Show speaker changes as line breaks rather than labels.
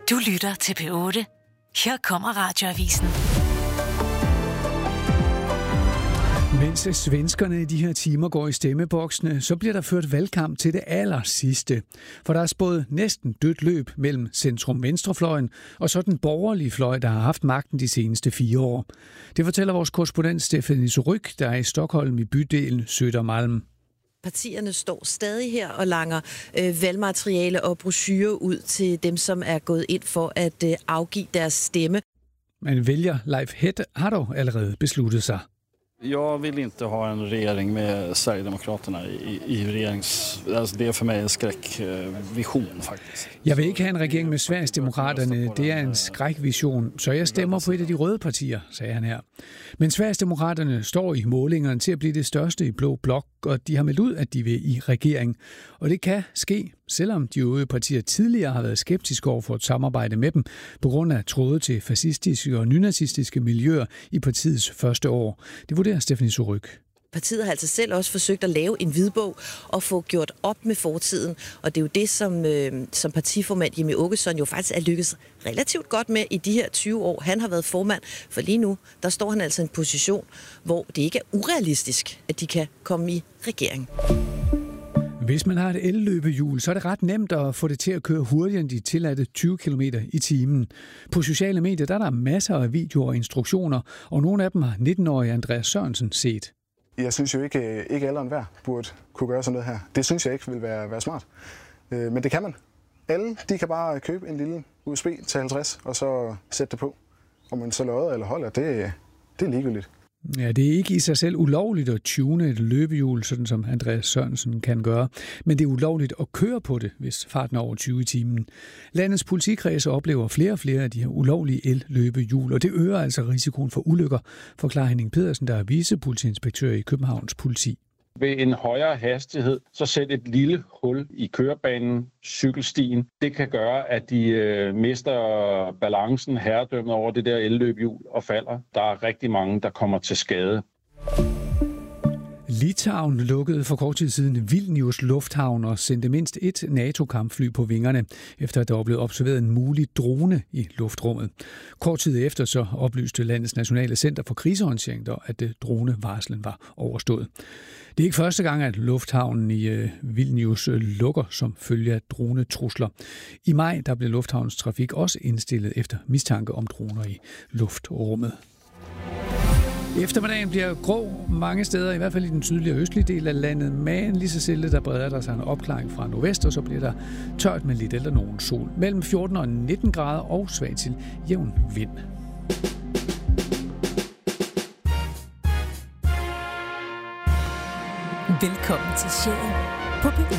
Du lytter til P8. Her kommer Radioavisen.
Mens svenskerne i de her timer går i stemmeboksene, så bliver der ført valgkamp til det allersidste. For der er spået næsten dødt løb mellem centrum-venstrefløjen og så den borgerlige fløj, der har haft magten de seneste 4 år. Det fortæller vores korrespondent Stephanie Surrugue, der er i Stockholm i bydelen Södermalm.
Partierne står stadig her og langer valgmateriale og brochurer ud til dem, som er gået ind for at afgive deres stemme.
Men vælger Leif Hett har dog allerede besluttet sig.
Jag vill inte ha en regering med Sverigedemokraterna i regerings... Alltså det är för mig en skräckvision faktiskt.
Jeg vil ikke have en regering med Sverigedemokraterne. Det er en skrækvision, så jeg stemmer på et af de røde partier, sagde han her. Men Sverigedemokraterne står i målingerne til at blive det største i blå blok, og de har meldt ud, at de vil i regering. Og det kan ske, selvom de øvrige partier tidligere har været skeptiske over for et samarbejde med dem, på grund af tråde til fascistiske og nynazistiske miljøer i partiets første år. Det vurderer Stephanie Surrugue.
Partiet har altså selv også forsøgt at lave en hvidbog og få gjort op med fortiden. Og det er jo det, som partiformand Jimmie Åkesson jo faktisk er lykkedes relativt godt med i de her 20 år. Han har været formand, for lige nu, der står han altså i en position, hvor det ikke er urealistisk, at de kan komme i regering.
Hvis man har et elløbehjul, så er det ret nemt at få det til at køre hurtigere end de tilladte 20 km i timen. På sociale medier der er der masser af videoer og instruktioner, og nogle af dem har 19-årige Andreas Sørensen set.
Jeg synes jo ikke alle og enhver burde kunne gøre sådan noget her. Det synes jeg ikke vil være smart. Men det kan man. Alle de kan bare købe en lille USB til 50 og så sætte det på. Om man så lodder eller holder, det er ligegyldigt.
Ja, det er ikke i sig selv ulovligt at tune et løbehjul, sådan som Andreas Sørensen kan gøre. Men det er ulovligt at køre på det, hvis farten er over 20 i timen. Landets politikredse oplever flere og flere af de her ulovlige el-løbehjul, og det øger altså risikoen for ulykker, forklarer Henning Pedersen, der er vicepolitiinspektør i Københavns politi.
Ved en højere hastighed, så sæt et lille hul i kørebanen, cykelstien. Det kan gøre, at de mister balancen, herredømmet over det der elløbehjul og falder. Der er rigtig mange, der kommer til skade.
Litauen lukkede for kort tid siden Vilnius lufthavn og sendte mindst et NATO-kampfly på vingerne, efter at der var blevet observeret en mulig drone i luftrummet. Kort tid efter så oplyste landets nationale center for krisehåndtering, at dronevarslen var overstået. Det er ikke første gang, at lufthavnen i Vilnius lukker som følge af dronetrusler. I maj der blev lufthavnens trafik også indstillet efter mistanke om droner i luftrummet. Eftermiddagen bliver grå mange steder, i hvert fald i den sydlige og østlige del af landet, men lige så stille der breder der sig en opklaring fra nordvest, og så bliver der tørt med lidt eller nogen sol. Mellem 14 og 19 grader og svag til jævn vind.
Velkommen til Sjælen på P8.